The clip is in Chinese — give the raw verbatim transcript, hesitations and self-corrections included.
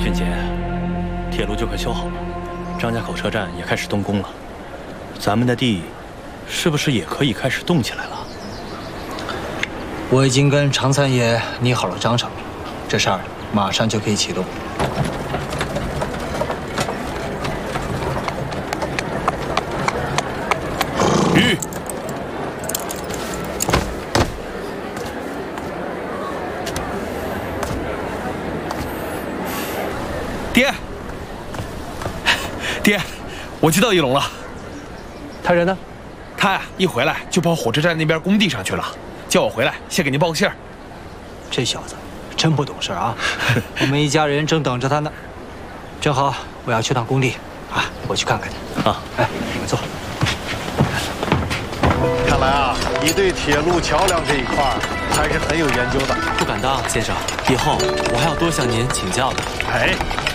俊杰，铁路就快修好了，张家口车站也开始动工了，咱们的地是不是也可以开始动起来了？ 我已经跟常三爷拟好了章程，这事儿马上就可以启动。 鱼。 爹，爹，我接到翼龙了。 他人呢？ 他呀，一回来就跑火车站那边工地上去了，叫我回来先给您报个信儿。 这小子真不懂事啊！我们一家人正等着他呢。正好我要去趟工地啊，我去看看去。 啊， 哎，你们坐。 看来啊，你对铁路桥梁这一块还是很有研究的。 不敢当，先生，以后我还要多向您请教的。 哎，